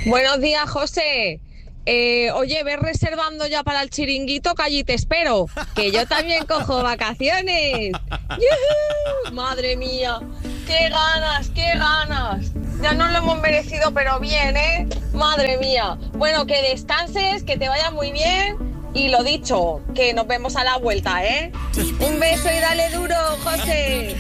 Buenos días, José. Oye, ves reservando ya para el chiringuito que allí te espero, que yo también cojo vacaciones. ¡Yujú! Madre mía, qué ganas, qué ganas. Ya nos lo hemos merecido, pero bien, ¿eh? Madre mía. Bueno, que descanses, que te vaya muy bien y lo dicho, que nos vemos a la vuelta, ¿eh? Un beso y dale duro, José.